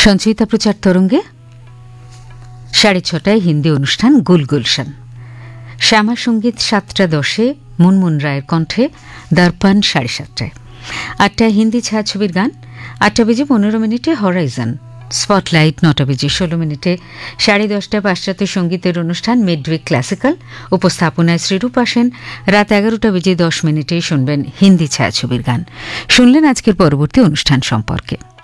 সঞ্চিতা প্রচার তরঙ্গে 6:30 হিন্দি অনুষ্ঠান গুলগুলশান। শ্যামা সঙ্গীত 7:10 মুনমুন রায়ের কণ্ঠে, দর্পণ 7:30। 8টায় হিন্দি ছায়াছবির গান, 8:15 হরাইজন স্পটলাইট, 9:16 10:30 পাশ্চাত্য সঙ্গীতের অনুষ্ঠান মিডউইক ক্লাসিক্যাল, উপস্থাপনায় শ্রীরূপা সেন। রাত 11:10 শুনবেন হিন্দি ছায়াছবির গান। শুনলেন আজকের পরবর্তী অনুষ্ঠান সম্পর্কে।